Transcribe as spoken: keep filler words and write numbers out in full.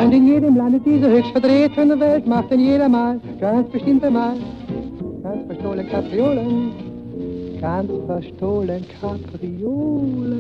Und in jedem Lande diese höchst vertretene Welt macht denn jeder mal, ganz bestimmt einmal, ganz verstohlen Kapriolen, ganz verstohlen Kapriolen.